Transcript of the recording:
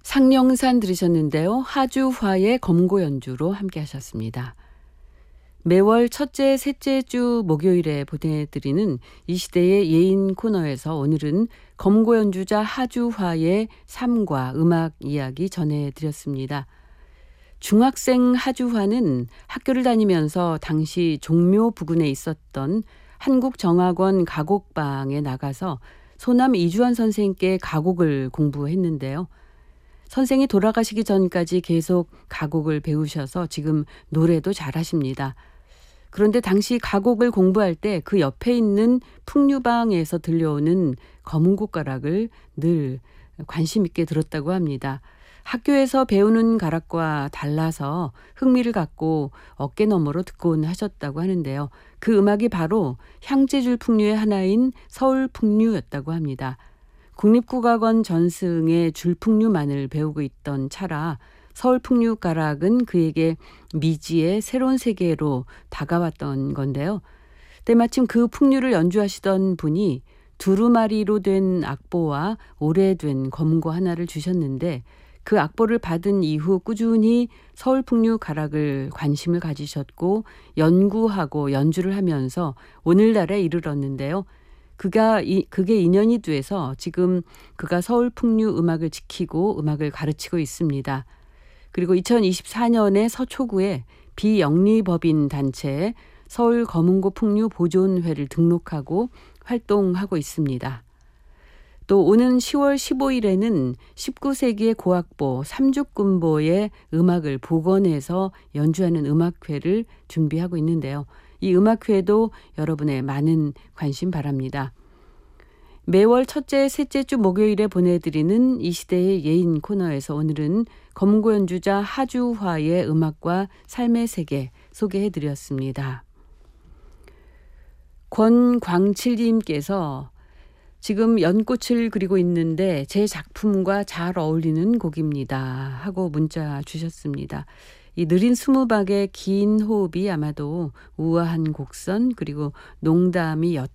상령산 들으셨는데요. 하주화의 검고 연주로 함께 하셨습니다. 매월 첫째, 셋째 주 목요일에 보내드리는 이 시대의 예인 코너에서 오늘은 검고 연주자 하주화의 삶과 음악 이야기 전해드렸습니다. 중학생 하주화는 학교를 다니면서 당시 종묘 부근에 있었던 한국정악원 가곡방에 나가서 소남 이주환 선생께 가곡을 공부했는데요. 선생이 돌아가시기 전까지 계속 가곡을 배우셔서 지금 노래도 잘하십니다. 그런데 당시 가곡을 공부할 때 그 옆에 있는 풍류방에서 들려오는 검은고 가락을 늘 관심 있게 들었다고 합니다. 학교에서 배우는 가락과 달라서 흥미를 갖고 어깨너머로 듣곤 하셨다고 하는데요. 그 음악이 바로 향재줄 풍류의 하나인 서울풍류였다고 합니다. 국립국악원 전승의 줄풍류만을 배우고 있던 차라 서울풍류 가락은 그에게 미지의 새로운 세계로 다가왔던 건데요. 때마침 그 풍류를 연주하시던 분이 두루마리로 된 악보와 오래된 검고 하나를 주셨는데 그 악보를 받은 이후 꾸준히 서울풍류 가락을 관심을 가지셨고 연구하고 연주를 하면서 오늘날에 이르렀는데요. 그게 인연이 돼서 지금 그가 서울풍류 음악을 지키고 음악을 가르치고 있습니다. 그리고 2024년에 서초구에 비영리법인 단체에 서울 검은고 풍류 보존회를 등록하고 활동하고 있습니다. 또 오는 10월 15일에는 19세기의 고악보 삼죽군보의 음악을 복원해서 연주하는 음악회를 준비하고 있는데요. 이 음악회도 여러분의 많은 관심 바랍니다. 매월 첫째, 셋째 주 목요일에 보내드리는 이 시대의 예인 코너에서 오늘은 검고 연주자 하주화의 음악과 삶의 세계 소개해드렸습니다. 권광칠님께서 지금 연꽃을 그리고 있는데 제 작품과 잘 어울리는 곡입니다 하고 문자 주셨습니다. 이 느린 수무박의 긴 호흡이 아마도 우아한 곡선 그리고 농담이